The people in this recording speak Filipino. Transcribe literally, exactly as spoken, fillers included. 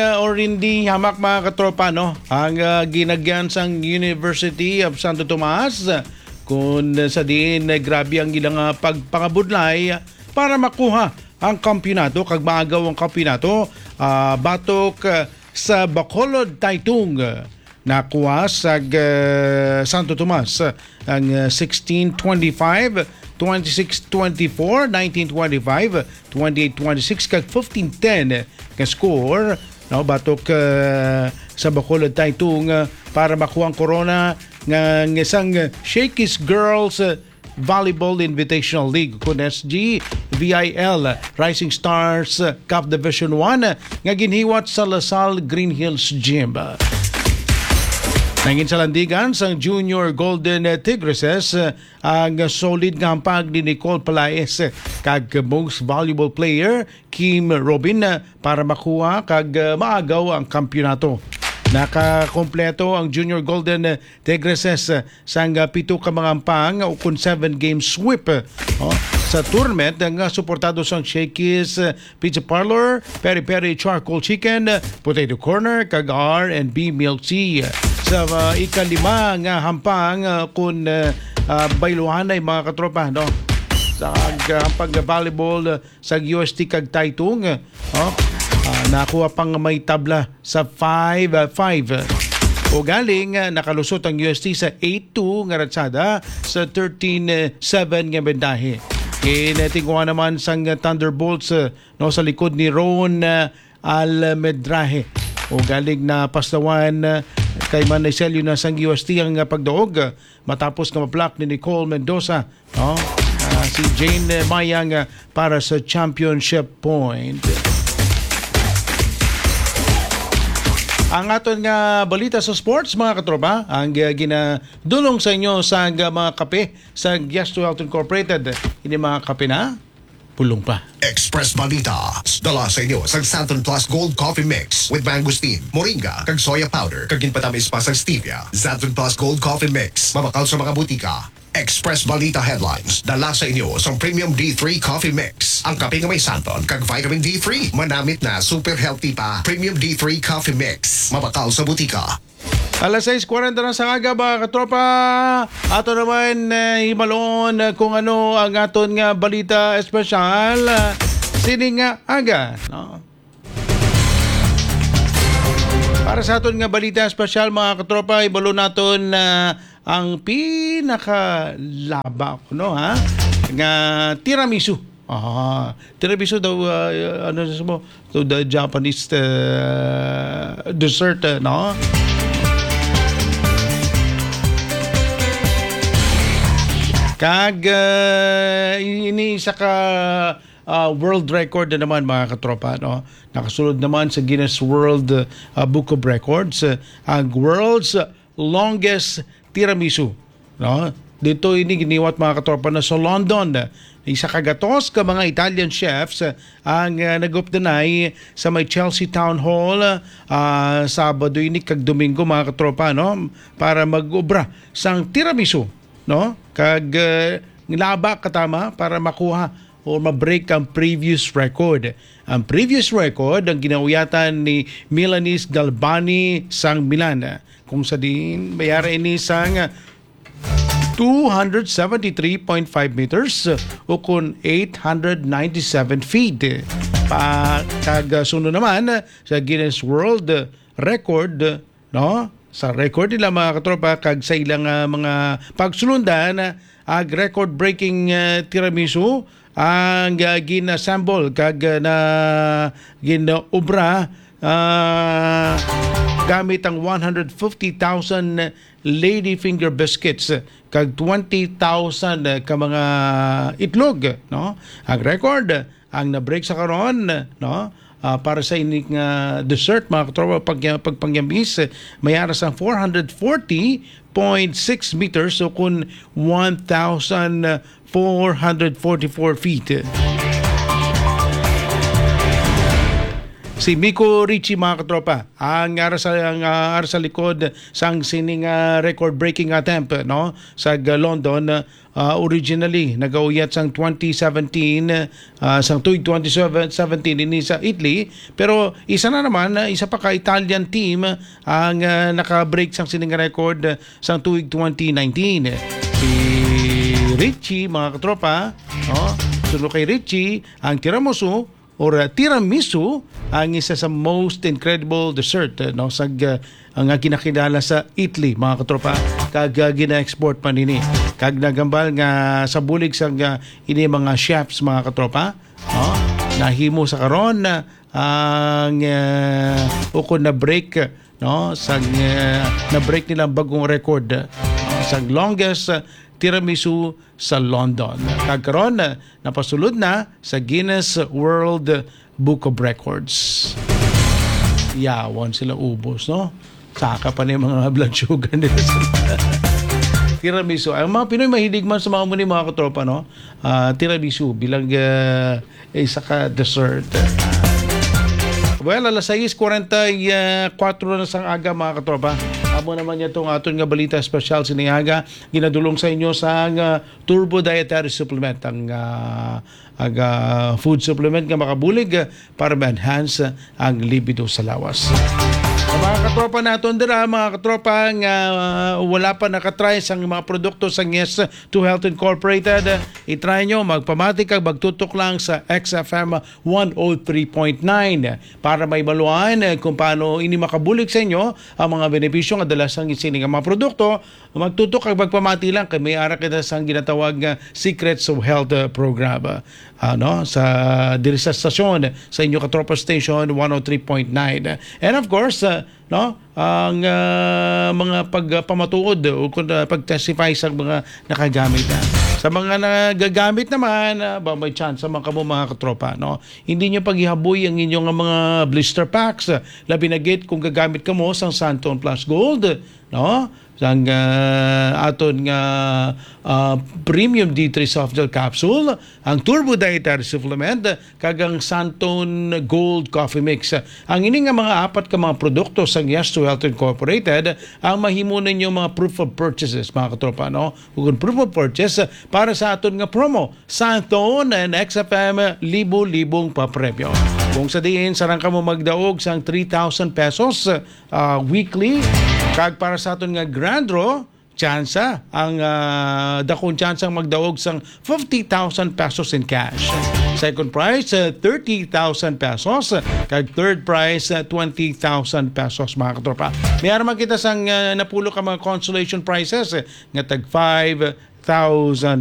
Uh, or hindi hamak mga katropa, no? Ang uh, ginagyan sang University of Santo Tomas uh, kung uh, sa diin uh, grabe ang ilang uh, pagpangabudlay uh, para makuha ang kampyonato kag maagaw ang kampyonato uh, batok uh, sa Bacolod Taytong uh, nakuha sa uh, Santo Tomas uh, ang uh, sixteen twenty-five, twenty-six twenty-four, nineteen twenty-five, twenty-eight twenty-six kag fifteen ten ka score, no, batok uh, sa Bacolod Taytong uh, para makuha ang corona ng isang uh, Shakey's Girls uh, Volleyball Invitational League kun S G V I L uh, Rising Stars uh, Cup Division one uh, nga ginhiwat sa Lasal Green Hills Gym. Uh, Nangin sa landigan sa Junior Golden Tigresses uh, ang solid nga hampag ni Nicole Palaez uh, kag most valuable player Kim Robin uh, para makuha kag uh, maagaw ang kampyonato. Nakakompleto ang Junior Golden uh, Tigresses uh, sang uh, pito ka mga hampang uh, kun seven game sweep uh, oh, sa tournament nga uh, suportado sang Shakey's uh, Pizza Parlor, Peri Peri Charcoal Chicken, uh, Potato Corner kag R and B Milk Tea. Sa uh, ikalima nga hampang uh, kung uh, uh, bayluhanay mga katropa, no? Sa uh, hampang volleyball uh, sa U S T kag Taytong, uh, oh, uh, nakuha pang may tabla sa five five. O galing uh, nakalusot ang U S T sa eight two nga ratsada sa thirteen seven nga bendahe. Kinatingwa naman sang uh, Thunderbolts uh, no, sa likod ni Ron uh, Almedrahe. O galing na paslawan uh, kay Manayselyo na sang U S T ang uh, pagdaog uh, matapos nga ma-block ni Nicole Mendoza, no? Uh, si Jane Mayang uh, para sa championship point. Ang aton nga balita sa sports mga katropa, ang uh, ginadulong sa inyo sa uh, mga kape sa Yes to Health Incorporated. Ini mga kape na pulong pa. Express Balita. Dala sa inyo sa Santon Plus Gold Coffee Mix with mangosteen, moringa, kag soya powder, kag ginpatamis pa sa stevia. Santon Plus Gold Coffee Mix. Mabakal sa mga butika. Express Balita Headlines. Dala sa inyo sa Premium D three Coffee Mix. Ang kape nga may santon kag vitamin D three. Manamit na super healthy pa. Premium D three Coffee Mix. Mabakal sa butika. Alas sais kwarenta na sa aga mga katropa. Ato naman uh, himalon uh, kung ano ang aton nga balita espesyal. Uh, sining nga aga, no? Para sa aton nga balita espesyal mga katropa, ibalo naton uh, ang pinakalaba ko, no, ha? Nga tiramisu. Ah, tiramisu daw uh, ano sa mo? So the Japanese uh, dessert, uh, no? Kag uh, ini isa ka uh, world record na naman mga katropa, no? Nakasulod naman sa Guinness World uh, Book of Records uh, ang world's longest tiramisu, no? Dito ini giniwat mga katropa na sa London. Isa kagatos ka mga Italian chefs uh, ang uh, nag-updanay sa may Chelsea Town Hall uh, Sabado ini kag Domingo mga katropa, no? Para mag-obra sang tiramisu, no? Kag uh, laba katama para makuha o ma-break ang previous record. Ang previous record ang ginauyatan ni Milanese Galbani sang Milan. Kung sa din mayara ini sang two seventy-three point five meters o kun eight ninety-seven feet. Pa kag sunod naman sa Guinness World Record, no? Sa record nila mga katropa kag sa ilang uh, mga pagsulundan uh, ag record-breaking uh, tiramisu ang uh, ginassemble kag uh, na ginaobra uh, gamit ang one hundred fifty thousand lady finger biscuits kag twenty thousand uh, ka mga itlog, no? Ang record uh, ang na-break sa karon, no? Uh, para sa ining uh, dessert mga katropa pag, pagpangyamis mayara sa four forty point six meters o kun one thousand four hundred forty-four feet. si Miko Ricci mga katropa ang ara sa ang uh, ara sa likod sang sining uh, record-breaking attempt no sa uh, London uh, originally nagauyat sang twenty seventeen uh, sang tuig twenty seventeen ini sa Italy pero isa na naman uh, isa pa ka Italian team ang uh, naka-break sang sining record uh, sang tuig twenty nineteen si Ricci mga katropa no sunod kay Ricci ang tiramisu or uh, tiramisu ang isa sa most incredible dessert uh, no sa uh, ang ginakilala sa Italy mga katropa kag uh, gina-export pa nini kag nagambal nga sa bulig sa uh, ini mga chefs mga katropa no nahimo sa karon uh, ang uh, ukon na break no sa uh, na break nilang bagong record uh, no, sa longest uh, tiramisu sa London. Kagkaroon na napasulod na sa Guinness World Book of Records. Yawan sila ubos, no? Saka pa na yung mga blood sugar nila. Tiramisu. Ang mga Pinoy mahilig man sa mga muni mga katropa, no? Uh, tiramisu bilang uh, isa ka dessert. Well, alas sais forty-four na sang aga mga katropa. Amo naman niya itong aton nga balita special sinihaga. Ginadulong sa inyo sa uh, Turbo Dietary Supplement. Ang uh, ang, uh, food supplement nga makabulig uh, para ma-enhance uh, ang libido sa lawas. Sa mga katropa natin dira, mga katropa nga uh, wala pa nakatry sa mga produkto sa Yes to Health Incorporated, uh, itry nyo, magpamati kag magtutok lang sa X F M one oh three point nine para may baluan uh, kung paano ini makabulig sa inyo ang mga benepisyo nga dalas ang isining mga produkto. Magtutok kag magpamati lang kay may ara kita sa ginatawag nga Secrets of Health uh, program. Uh, ano sa diri sa stasyon sa inyo katropa station one oh three point nine. And of course, uh, no, ang uh, mga pagpamatuod o kung uh, pag-testify sa mga nakagamit na. Sa mga nagagamit naman, uh, ba may chance sa mga kamo mga katropa, no? Hindi niyo paghihaboy ang inyong mga blister packs. Labi na gate kung gagamit ka mo sa Santon Plus Gold, no? Sang uh, aton nga uh, premium D three soft gel capsule, ang Turbo Dietary Supplement, kag ang Santon Gold Coffee Mix. Ang ini nga mga apat ka mga produkto sa Yes to Health Incorporated ang mahimo ninyo mga proof of purchases mga katropa, no? Kung proof of purchase para sa aton nga promo, Santon and X F M libo-libong papremyo. Kung sa diin sarang ka mo magdaog sang three thousand pesos uh, weekly, kag para sa aton nga grand draw, tsansa ang uh, dakong tsansa magdaog sang fifty thousand pesos in cash. Second prize, uh, thirty thousand pesos. Kag third prize, uh, twenty thousand pesos mga katropa. May araman kita sang uh, napulo ka mga consolation prizes eh, nga tag five thousand